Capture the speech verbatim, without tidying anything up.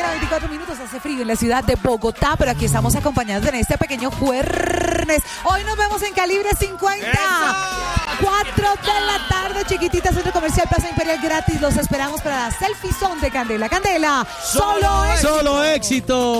mañana, veinticuatro minutos. Hace frío en la ciudad de Bogotá, pero aquí estamos acompañados en este pequeño jueves. Hoy nos vemos en Calibre cincuenta. cuatro de la tarde, chiquitita, Centro Comercial Plaza Imperial gratis. Los esperamos para la Selfie Zone de Candela. Candela, solo éxito. Solo éxito.